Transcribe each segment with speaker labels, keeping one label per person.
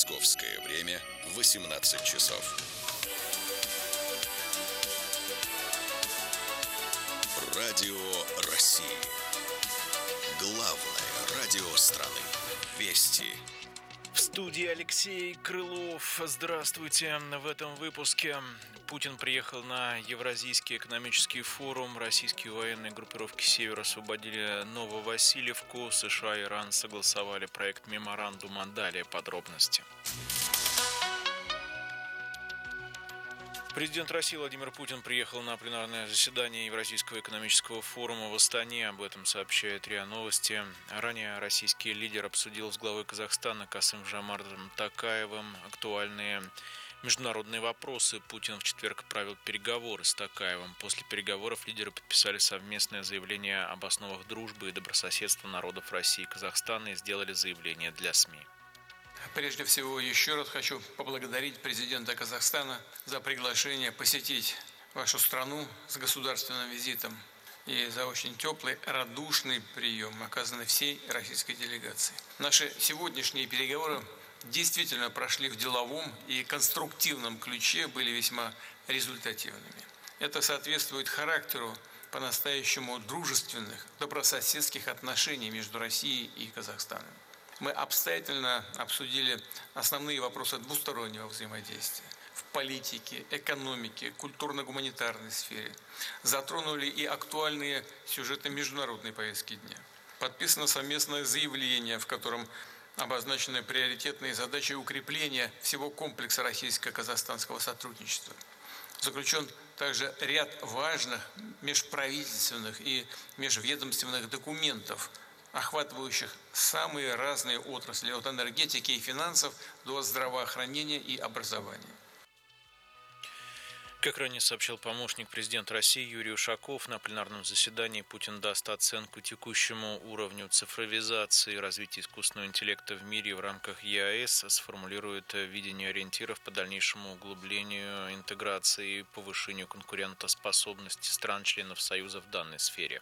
Speaker 1: Московское время 18 часов. Радио России. Главное радио страны. Вести.
Speaker 2: В студии Алексей Крылов. Здравствуйте. В этом выпуске Путин приехал на Евразийский экономический форум. Российские военные группировки «Север» освободили Нововасильевку. США и Иран согласовали проект меморандума. Далее подробности. Президент России Владимир Путин приехал на пленарное заседание Евразийского экономического форума в Астане. Об этом сообщает РИА Новости. Ранее российский лидер обсудил с главой Казахстана Касым-Жомартом Токаевым актуальные международные вопросы. Путин в четверг провел переговоры с Токаевым. После переговоров лидеры подписали совместное заявление об основах дружбы и добрососедства народов России и Казахстана и сделали заявление для СМИ.
Speaker 3: Прежде всего, еще раз хочу поблагодарить президента Казахстана за приглашение посетить вашу страну с государственным визитом и за очень теплый, радушный прием, оказанный всей российской делегации. Наши сегодняшние переговоры действительно прошли в деловом и конструктивном ключе, были весьма результативными. Это соответствует характеру по-настоящему дружественных, добрососедских отношений между Россией и Казахстаном. Мы обстоятельно обсудили основные вопросы двустороннего взаимодействия в политике, экономике, культурно-гуманитарной сфере. Затронули и актуальные сюжеты международной повестки дня. Подписано совместное заявление, в котором обозначены приоритетные задачи укрепления всего комплекса российско-казахстанского сотрудничества. Заключен также ряд важных межправительственных и межведомственных документов, охватывающих самые разные отрасли, от энергетики и финансов до здравоохранения и образования.
Speaker 2: Как ранее сообщил помощник президента России Юрий Ушаков, на пленарном заседании Путин даст оценку текущему уровню цифровизации и развития искусственного интеллекта в мире в рамках ЕАЭС, сформулирует видение ориентиров по дальнейшему углублению интеграции и повышению конкурентоспособности стран-членов Союза в данной сфере.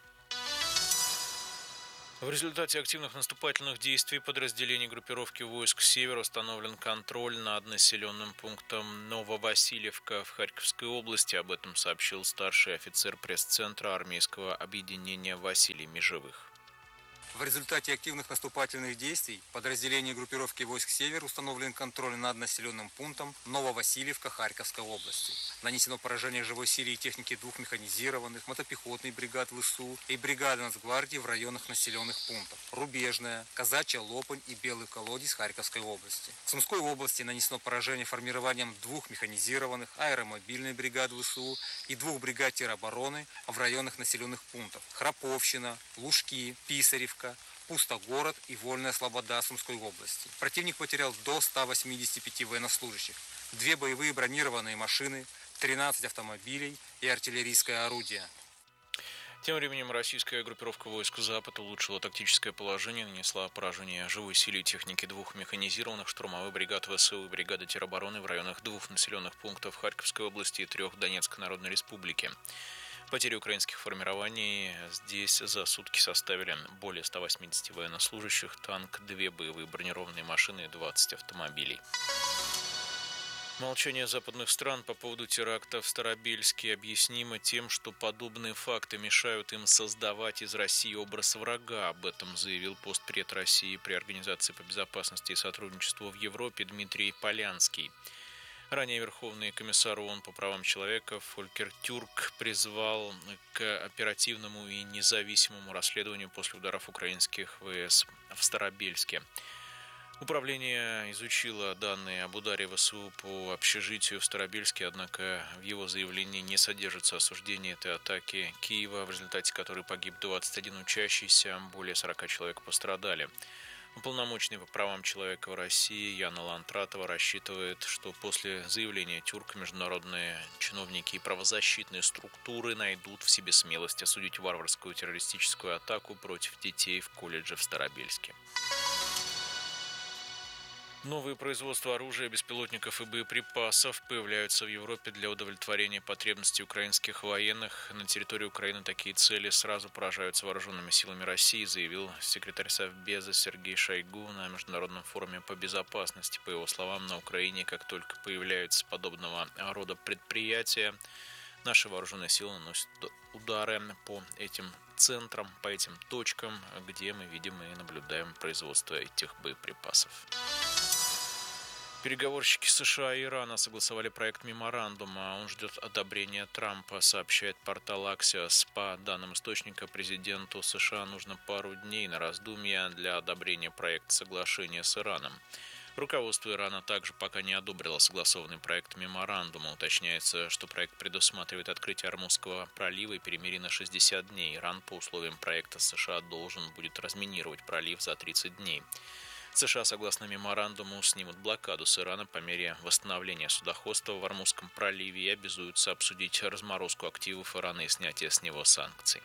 Speaker 2: В результате активных наступательных действий подразделений группировки войск «Север» установлен контроль над населенным пунктом Нововасильевка в Харьковской области. Об этом сообщил старший офицер пресс-центра армейского объединения Василий Межевых.
Speaker 4: В результате активных наступательных действий подразделений группировки войск «Север» установлен контроль над населенным пунктом Нововасильевка Харьковской области. Нанесено поражение живой силе и техники двух механизированных мотопехотных бригад ВСУ и бригады Нацгвардии в районах населенных пунктов Рубежная, Казачья Лопань и Белый Колодец Харьковской области. В Сумской области нанесено поражение формированием двух механизированных аэромобильной бригад ВСУ и двух бригад теробороны в районах населенных пунктов Храповщина, Лужки, Писаревка, Пустогород и Вольная Слобода Сумской области. Противник потерял до 185 военнослужащих, 2 боевые бронированные машины, 13 автомобилей и артиллерийское орудие.
Speaker 2: Тем временем российская группировка войск «Запад» улучшила тактическое положение, нанесла поражение живой силе и технике двух механизированных штурмовых бригад ВСУ и бригады теробороны в районах двух населенных пунктов Харьковской области и 3 Донецкой Народной Республики. Потери украинских формирований здесь за сутки составили более 180 военнослужащих, танк, 2 боевые бронированные машины и 20 автомобилей. Молчание западных стран по поводу теракта в Старобельске объяснимо тем, что подобные факты мешают им создавать из России образ врага. Об этом заявил постпред России при Организации по безопасности и сотрудничеству в Европе Дмитрий Полянский. Ранее Верховный комиссар ООН по правам человека Фолькер Тюрк призвал к оперативному и независимому расследованию после ударов украинских ВС в Старобельске. Управление изучило данные об ударе ВСУ по общежитию в Старобельске, однако в его заявлении не содержится осуждение этой атаки Киева, в результате которой погиб 21 учащийся, более 40 человек пострадали. Уполномоченный по правам человека в России Яна Лантратова рассчитывает, что после заявления Тюрка международные чиновники и правозащитные структуры найдут в себе смелость осудить варварскую террористическую атаку против детей в колледже в Старобельске. Новые производства оружия, беспилотников и боеприпасов появляются в Европе для удовлетворения потребностей украинских военных. На территории Украины такие цели сразу поражаются вооруженными силами России, заявил секретарь Совбеза Сергей Шойгу на Международном форуме по безопасности. По его словам, на Украине, как только появляются подобного рода предприятия, наши вооруженные силы наносят удары по этим центрам, по этим точкам, где мы видим и наблюдаем производство этих боеприпасов. Переговорщики США и Ирана согласовали проект меморандума. Он ждет одобрения Трампа, сообщает портал Axios. По данным источника, президенту США нужно пару дней на раздумья для одобрения проекта соглашения с Ираном. Руководство Ирана также пока не одобрило согласованный проект меморандума. Уточняется, что проект предусматривает открытие Ормузского пролива и перемирие на 60 дней. Иран по условиям проекта США должен будет разминировать пролив за 30 дней. США, согласно меморандуму, снимут блокаду с Ирана по мере восстановления судоходства в Ормузском проливе и обязуются обсудить разморозку активов Ирана и снятие с него санкций.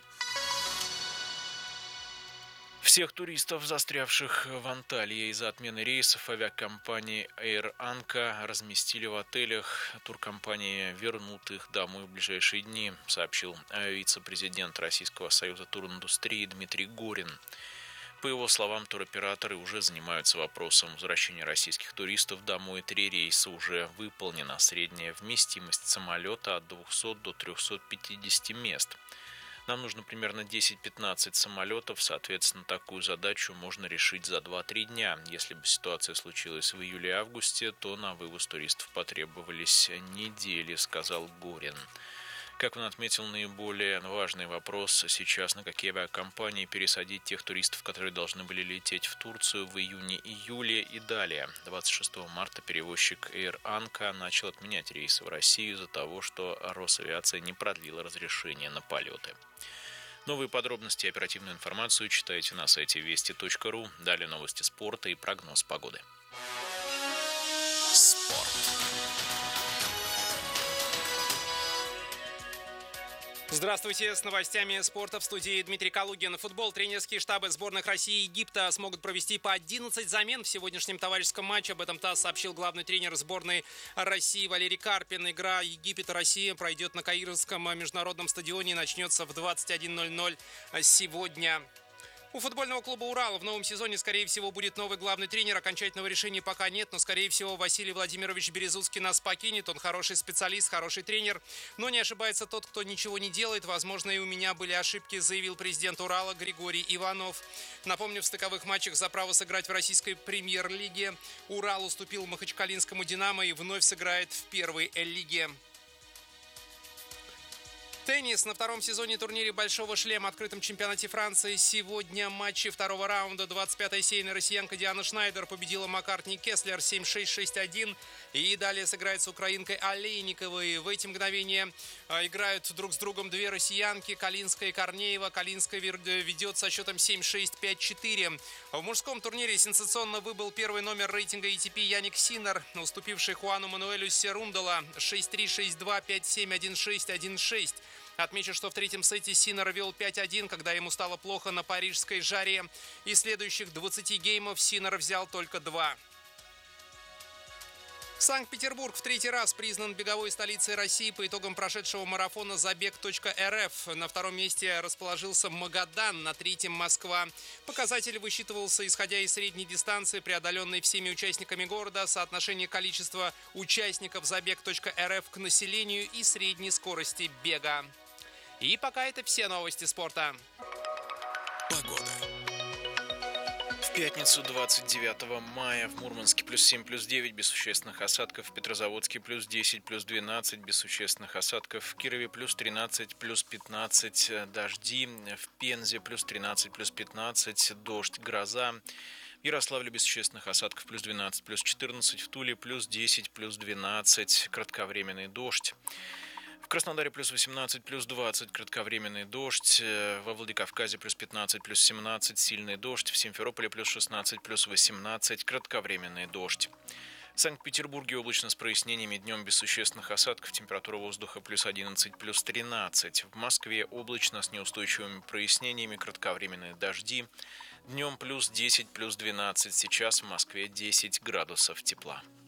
Speaker 2: Всех туристов, застрявших в Анталии из-за отмены рейсов авиакомпании Air Anca, разместили в отелях. Туркомпании вернут их домой в ближайшие дни, сообщил вице-президент Российского союза туриндустрии Дмитрий Горин. По его словам, туроператоры уже занимаются вопросом возвращения российских туристов домой. 3 рейса уже выполнено. Средняя вместимость самолета от 200 до 350 мест. Нам нужно примерно 10-15 самолетов, соответственно, такую задачу можно решить за 2-3 дня. Если бы ситуация случилась в июле-августе, то на вывоз туристов потребовались недели, сказал Горин. Как он отметил, наиболее важный вопрос сейчас, на какие авиакомпании пересадить тех туристов, которые должны были лететь в Турцию в июне-июле и далее. 26 марта перевозчик Air Anca начал отменять рейсы в Россию из-за того, что Росавиация не продлила разрешение на полеты. Новые подробности и оперативную информацию читайте на сайте вести.ру. Далее новости спорта и прогноз погоды.
Speaker 1: Спорт.
Speaker 5: Здравствуйте, с новостями спорта в студии Дмитрий Калугин. Футбол. Тренерские штабы сборных России и Египта смогут провести по 11 замен в сегодняшнем товарищеском матче. Об этом ТАСС сообщил главный тренер сборной России Валерий Карпин. Игра Египет-Россия пройдет на Каирском международном стадионе и начнется в 21:00 сегодня. У футбольного клуба «Урал» в новом сезоне, скорее всего, будет новый главный тренер. Окончательного решения пока нет, но, скорее всего, Василий Владимирович Березуцкий нас покинет. Он хороший специалист, хороший тренер. Но не ошибается тот, кто ничего не делает. Возможно, и у меня были ошибки, заявил президент «Урала» Григорий Иванов. Напомню, в стыковых матчах за право сыграть в российской премьер-лиге «Урал» уступил Махачкалинскому «Динамо» и вновь сыграет в первой лиге. Теннис. На втором сезоне турнире «Большого шлема» открытом чемпионате Франции сегодня матчи второго раунда. 25-я сейная россиянка Диана Шнайдер победила Маккартни Кеслер 7-6, 6-1. И далее сыграет с украинкой Олейниковой. В эти мгновения играют друг с другом две россиянки, Калинская и Корнеева. Калинская ведет со счетом 7-6, 5-4. В мужском турнире сенсационно выбыл первый номер рейтинга ATP Яник Синнер, уступивший Хуану Мануэлю Серундала 6-3, 6-2, 5-7, 1-6, 1-6. Отмечу, что в третьем сете Синнер вел 5-1, когда ему стало плохо на парижской жаре. Из следующих 20 геймов Синнер взял только 2. Санкт-Петербург в третий раз признан беговой столицей России по итогам прошедшего марафона «Забег.РФ». На втором месте расположился Магадан, на третьем – Москва. Показатель высчитывался, исходя из средней дистанции, преодоленной всеми участниками города, соотношение количества участников «Забег.РФ» к населению и средней скорости бега. И пока это все новости спорта.
Speaker 1: Погода.
Speaker 2: В пятницу 29 мая в Мурманске +7, +9 без существенных осадков, в Петрозаводске +10, +12 без существенных осадков, в Кирове +13, +15 дожди, в Пензе +13, +15 дождь, гроза, в Ярославле без существенных осадков +12, +14, в Туле +10, +12 кратковременный дождь. В Краснодаре +18, +20 кратковременный дождь, во Владикавказе +15, +17 сильный дождь, в Симферополе +16, +18 кратковременный дождь. В Санкт-Петербурге облачно с прояснениями, днем без существенных осадков, температура воздуха плюс 11, плюс 13. В Москве облачно с неустойчивыми прояснениями, кратковременные дожди. Днем плюс 10, плюс 12. Сейчас в Москве 10 градусов тепла.